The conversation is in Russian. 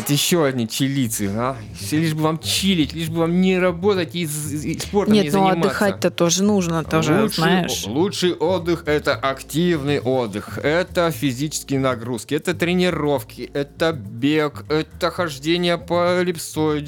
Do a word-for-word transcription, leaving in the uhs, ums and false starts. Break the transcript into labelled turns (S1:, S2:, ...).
S1: Вот еще одни чилийцы, а? Лишь бы вам чилить, лишь бы вам не работать и, и спортом
S2: Нет,
S1: не
S2: ну
S1: заниматься.
S2: отдыхать-то тоже нужно, тоже,
S1: лучший,
S2: знаешь.
S1: Лучший отдых – это активный отдых, это физические нагрузки, это тренировки, это бег, это хождение по эллипсоиде,